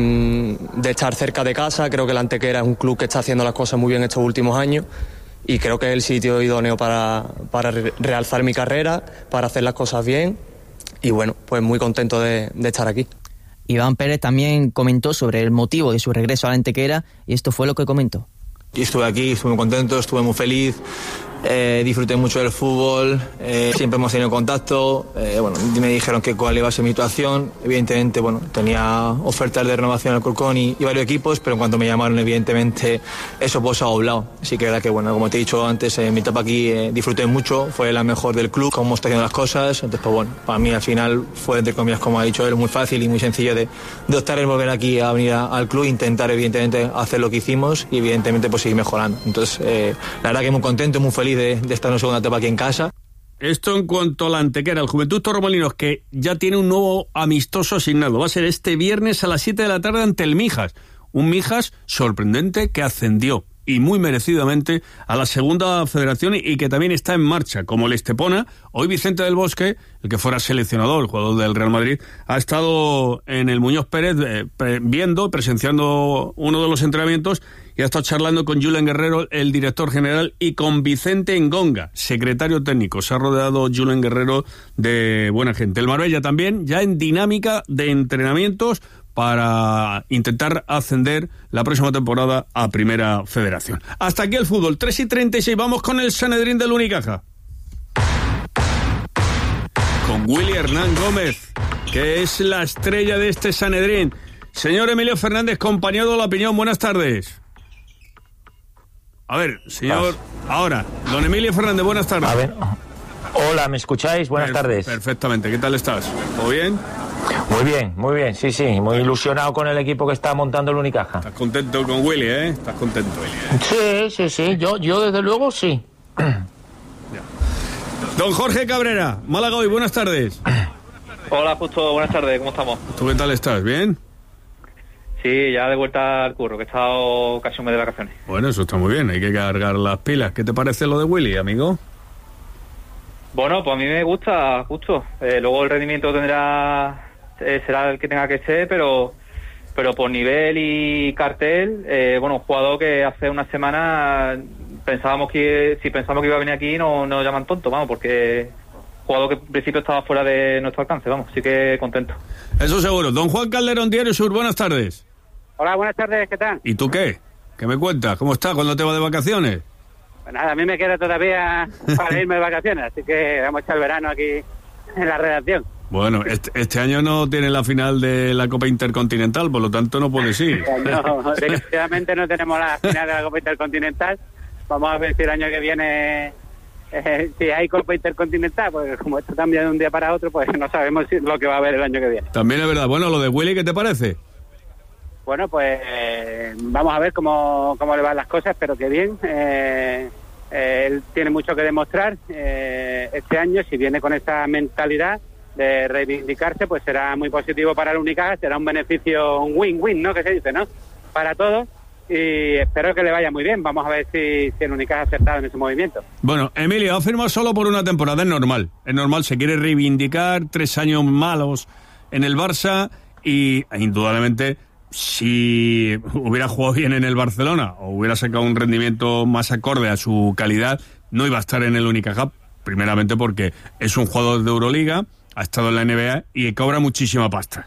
Speaker 12: de estar cerca de casa. Creo que el Antequera es un club que está haciendo las cosas muy bien estos últimos años y creo que es el sitio idóneo para realzar mi carrera, para hacer las cosas bien y bueno, pues muy contento de estar aquí.
Speaker 9: Iván Pérez también comentó sobre el motivo de su regreso a la Antequera y esto fue lo que comentó.
Speaker 13: Estuve aquí, estuve muy contento, estuve muy feliz. Disfruté mucho del fútbol, siempre hemos tenido contacto, bueno, me dijeron que cuál iba a ser mi situación, evidentemente, bueno, tenía ofertas de renovación al Alcorcón y varios equipos, pero en cuanto me llamaron, evidentemente, eso pues ha doblado, así que era que, bueno, como te he dicho antes, mi etapa aquí disfruté mucho, fue la mejor del club, cómo está haciendo las cosas, entonces, pues bueno, para mí al final fue, entre comillas, como ha dicho él, muy fácil y muy sencillo de optar en volver aquí a venir al club, intentar, evidentemente, hacer lo que hicimos y, evidentemente, pues seguir mejorando, entonces, la verdad que muy contento, muy feliz de estar en segunda etapa aquí en casa.
Speaker 22: Esto en cuanto a la Antequera, el Juventud Torremolinos, que ya tiene un nuevo amistoso asignado. Va a ser este viernes a las 7 de la tarde ante el Mijas. Un Mijas sorprendente que ascendió y muy merecidamente a la segunda federación y que también está en marcha, como el Estepona. Hoy Vicente del Bosque, el que fuera seleccionador, el jugador del Real Madrid, ha estado en el Muñoz Pérez presenciando uno de los entrenamientos y ha estado charlando con Julen Guerrero, el director general, y con Vicente Engonga, secretario técnico. Se ha rodeado Julen Guerrero de buena gente. El Marbella también, ya en dinámica de entrenamientos para intentar ascender la próxima temporada a Primera Federación. Hasta aquí el fútbol, 3:36, vamos con el Sanedrín del Unicaja. con Willy Hernán Gómez, que es la estrella de este Sanedrín. Señor Emilio Fernández, compañero de La Opinión, buenas tardes. A ver, señor... Ahora, don Emilio Fernández, buenas tardes.
Speaker 14: A ver, hola, ¿me escucháis? Buenas tardes.
Speaker 22: Perfectamente, ¿qué tal estás? ¿Todo bien?
Speaker 14: Muy bien, sí, muy ilusionado con el equipo que está montando el Unicaja.
Speaker 22: ¿Estás contento con Willy, Estás contento, Willy,
Speaker 14: Sí, yo desde luego sí.
Speaker 22: Don Jorge Cabrera, Málaga Hoy, buenas tardes.
Speaker 15: Hola, Justo, buenas tardes, ¿cómo estamos?
Speaker 22: ¿Tú qué tal estás? ¿Bien?
Speaker 15: Sí, ya de vuelta al curro, que he estado casi un mes de vacaciones.
Speaker 22: Bueno, eso está muy bien, hay que cargar las pilas. ¿Qué te parece lo de Willy, amigo?
Speaker 15: Bueno, pues a mí me gusta, Justo. Luego el rendimiento será el que tenga que ser, pero por nivel y cartel, un jugador que hace una semana pensábamos que iba a venir aquí no nos llaman tonto, vamos, porque jugador que en principio estaba fuera de nuestro alcance, vamos, así que contento.
Speaker 22: Eso seguro. Don Juan Calderón, Diario Sur, buenas tardes.
Speaker 16: Hola, buenas tardes, ¿qué tal?
Speaker 22: ¿Y tú qué? ¿Qué me cuentas? ¿Cómo estás? ¿Cuándo te vas de vacaciones?
Speaker 16: Pues nada, a mí me queda todavía para irme de vacaciones, así que vamos a echar el verano aquí en la redacción.
Speaker 22: Bueno, este año no tiene la final de la Copa Intercontinental, por lo tanto no puedes ir.
Speaker 16: No, desgraciadamente no tenemos la final de la Copa Intercontinental. Vamos a ver si el año que viene, si hay Copa Intercontinental, porque como esto cambia de un día para otro, pues no sabemos lo que va a haber el año que viene.
Speaker 22: También es verdad. Bueno, lo de Willy, ¿qué te parece?
Speaker 16: Bueno, pues vamos a ver cómo le van las cosas, pero que bien. Él tiene mucho que demostrar este año. Si viene con esa mentalidad de reivindicarse, pues será muy positivo para el Unicaja, será un beneficio, un win-win, ¿no? Que se dice, ¿no? Para todos, y espero que le vaya muy bien. Vamos a ver si el Unicaja ha acertado en ese movimiento.
Speaker 22: Bueno, Emilio, ha firmado solo por una temporada, es normal, se quiere reivindicar, 3 años malos en el Barça, y indudablemente si hubiera jugado bien en el Barcelona o hubiera sacado un rendimiento más acorde a su calidad, no iba a estar en el Unicaja, primeramente porque es un jugador de Euroliga, ha estado en la NBA y cobra muchísima pasta.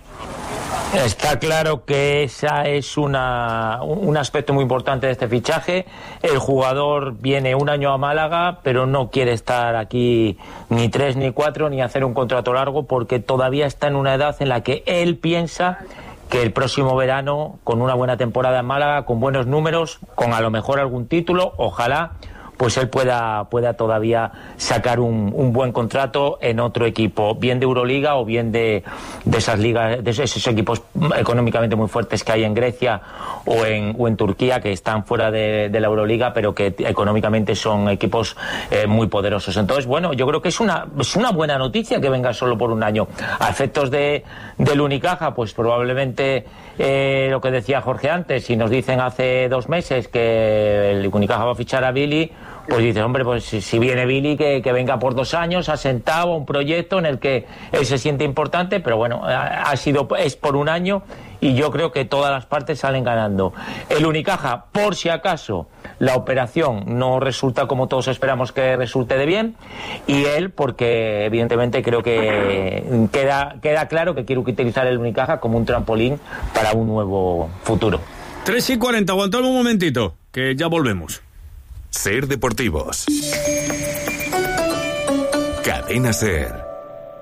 Speaker 14: Está claro que esa es un aspecto muy importante de este fichaje. El jugador viene un año a Málaga, pero no quiere estar aquí ni 3 ni 4, ni hacer un contrato largo, porque todavía está en una edad en la que él piensa que el próximo verano, con una buena temporada en Málaga, con buenos números, con a lo mejor algún título, ojalá, pues él pueda todavía sacar un buen contrato en otro equipo, bien de Euroliga o bien de esas ligas, de esos equipos económicamente muy fuertes que hay en Grecia o en Turquía, que están fuera de la Euroliga, pero que económicamente son equipos muy poderosos. Entonces, bueno, yo creo que es una buena noticia que venga solo por un año. A efectos del Unicaja, pues probablemente lo que decía Jorge antes, si nos dicen hace 2 meses que el Unicaja va a fichar a Billy, pues dices, hombre, pues si viene Billy, que venga por 2 años, asentado a un proyecto en el que él se siente importante, pero bueno, es por un año y yo creo que todas las partes salen ganando. El Unicaja, por si acaso la operación no resulta como todos esperamos que resulte de bien, y él porque evidentemente creo que queda claro que quiere utilizar el Unicaja como un trampolín para un nuevo futuro.
Speaker 22: 3:40, aguantadme un momentito, que ya volvemos.
Speaker 27: Ser Deportivos. Cadena Ser.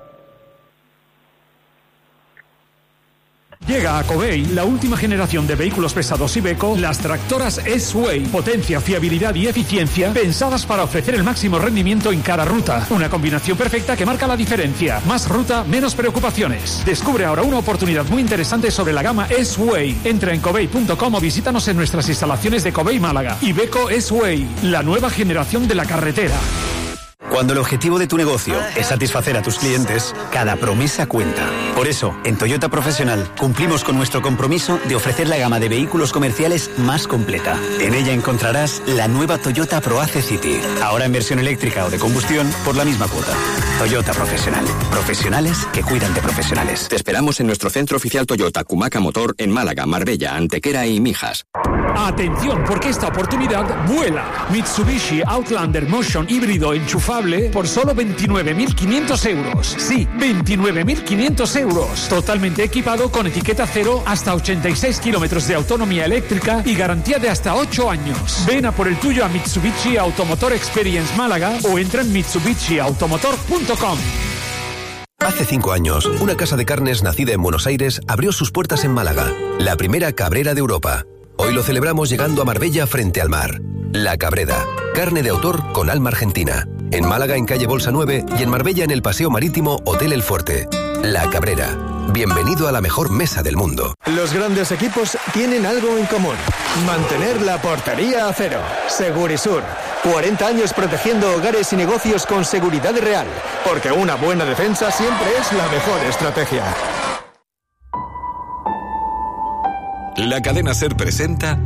Speaker 17: Llega a Covey la última generación de vehículos pesados Iveco, las tractoras S-Way. Potencia, fiabilidad y eficiencia pensadas para ofrecer el máximo rendimiento en cada ruta. Una combinación perfecta que marca la diferencia. Más ruta, menos preocupaciones. Descubre ahora una oportunidad muy interesante sobre la gama S-Way. Entra en covey.com o visítanos en nuestras instalaciones de Covey Málaga. Iveco S-Way, la nueva generación de la carretera.
Speaker 18: Cuando el objetivo de tu negocio es satisfacer a tus clientes, cada promesa cuenta. Por eso, en Toyota Profesional cumplimos con nuestro compromiso de ofrecer la gama de vehículos comerciales más completa. En ella encontrarás la nueva Toyota ProAce City, ahora en versión eléctrica o de combustión por la misma cuota. Toyota Profesional. Profesionales que cuidan de profesionales.
Speaker 19: Te esperamos en nuestro centro oficial Toyota Cumaca Motor en Málaga, Marbella, Antequera y Mijas.
Speaker 17: Atención, porque esta oportunidad vuela. Mitsubishi Outlander Motion híbrido enchufable por solo 29.500 euros. Sí, 29.500 euros. Totalmente equipado con etiqueta cero, hasta 86 kilómetros de autonomía eléctrica y garantía de hasta 8 años. Ven a por el tuyo a Mitsubishi Automotor Experience Málaga o entra en mitsubishiautomotor.com.
Speaker 27: Hace 5 años, una casa de carnes nacida en Buenos Aires abrió sus puertas en Málaga, la primera cabrera de Europa. Hoy lo celebramos llegando a Marbella frente al mar. La Cabrera, carne de autor con alma argentina. En Málaga en calle Bolsa 9 y en Marbella en el Paseo Marítimo Hotel El Fuerte. La Cabrera. Bienvenido a la mejor mesa del mundo.
Speaker 2: Los grandes equipos tienen algo en común. Mantener la portería a cero. Segurisur. 40 años protegiendo hogares y negocios con seguridad real. Porque una buena defensa siempre es la mejor estrategia.
Speaker 27: La cadena SER presenta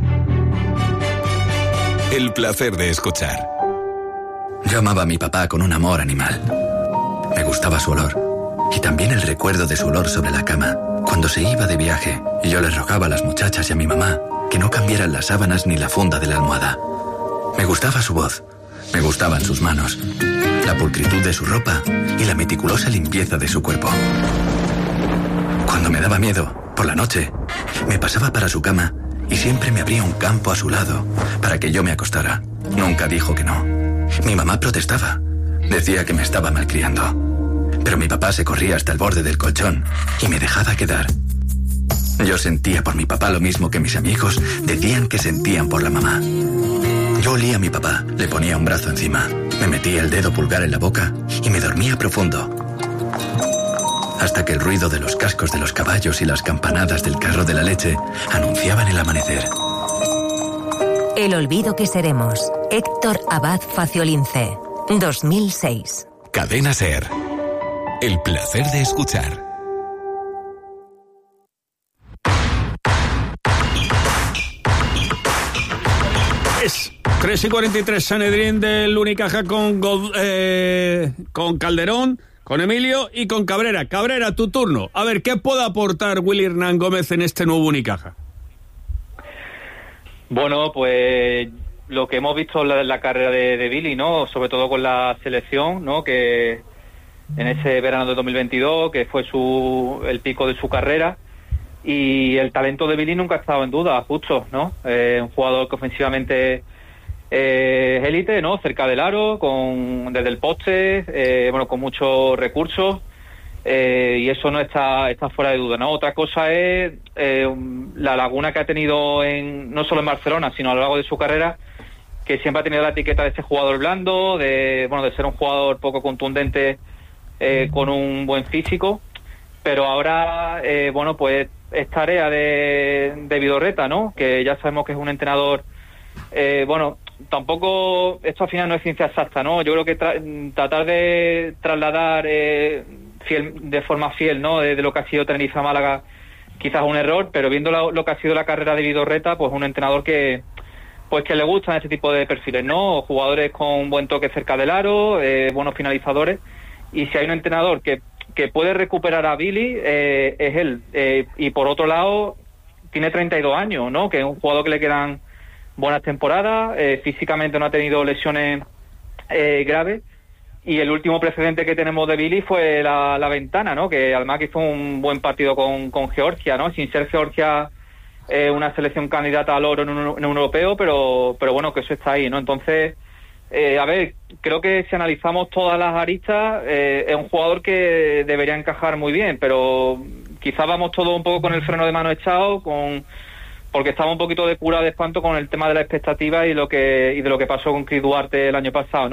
Speaker 27: El placer de escuchar.
Speaker 3: Yo amaba a mi papá con un amor animal. Me gustaba su olor. Y también el recuerdo de su olor sobre la cama, cuando se iba de viaje, y yo les rogaba a las muchachas y a mi mamá que no cambiaran las sábanas ni la funda de la almohada. Me gustaba su voz, me gustaban sus manos, la pulcritud de su ropa y la meticulosa limpieza de su cuerpo. Cuando me daba miedo, por la noche, me pasaba para su cama y siempre me abría un campo a su lado para que yo me acostara. Nunca dijo que no. Mi mamá protestaba, decía que me estaba malcriando. Pero mi papá se corría hasta el borde del colchón y me dejaba quedar. Yo sentía por mi papá lo mismo que mis amigos decían que sentían por la mamá. Yo olía a mi papá, le ponía un brazo encima, me metía el dedo pulgar en la boca y me dormía profundo. Hasta que el ruido de los cascos de los caballos y las campanadas del carro de la leche anunciaban el amanecer.
Speaker 5: El olvido que seremos. Héctor Abad Faciolince, 2006.
Speaker 27: Cadena SER. El placer de escuchar.
Speaker 22: Es 3:43, Sanedrín del Unicaja con Calderón, con Emilio y con Cabrera. Cabrera, tu turno. A ver, ¿qué puede aportar Willy Hernán Gómez en este nuevo Unicaja?
Speaker 15: Bueno, pues lo que hemos visto en la carrera de Billy, ¿no? Sobre todo con la selección, ¿no? Que en ese verano de 2022, que fue el pico de su carrera, y el talento de Billy nunca ha estado en duda, justo, ¿no? Un jugador que ofensivamente es élite, ¿no? Cerca del aro, desde el poste, bueno, con muchos recursos, y eso no está fuera de duda, ¿no? Otra cosa es la laguna que ha tenido no solo en Barcelona, sino a lo largo de su carrera, que siempre ha tenido la etiqueta de ese jugador blando, de ser un jugador poco contundente, con un buen físico, pero ahora pues es tarea de Vidorreta, ¿no? Que ya sabemos que es un entrenador, tampoco esto al final no es ciencia exacta, ¿no? Yo creo que tratar de trasladar de forma fiel, ¿no? De lo que ha sido Tenerife a Málaga, quizás un error, pero viendo lo que ha sido la carrera de Vidorreta, pues un entrenador que le gustan ese tipo de perfiles, ¿no? Jugadores con buen toque cerca del aro, buenos finalizadores. Y si hay un entrenador que puede recuperar a Billy, es él. Y por otro lado, tiene 32 años, ¿no? Que es un jugador que le quedan buenas temporadas, físicamente no ha tenido lesiones graves. Y el último precedente que tenemos de Billy fue la ventana, ¿no? Que además que hizo un buen partido con Georgia, ¿no? Sin ser Georgia una selección candidata al oro en un europeo, pero bueno, que eso está ahí, ¿no? Entonces, a ver, creo que si analizamos todas las aristas, es un jugador que debería encajar muy bien, pero quizás vamos todos un poco con el freno de mano echado, porque estaba un poquito de cura de espanto con el tema de la expectativa y de lo que pasó con Chris Duarte el año pasado, ¿no?